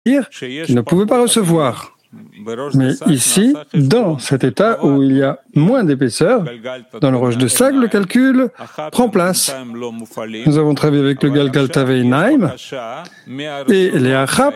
qui ne pouvaient pas recevoir. Mais ici, dans cet état où il y a moins d'épaisseur, dans le roche de Sag, le calcul prend place. Nous avons travaillé avec le Galgalta Veinaim et les Achap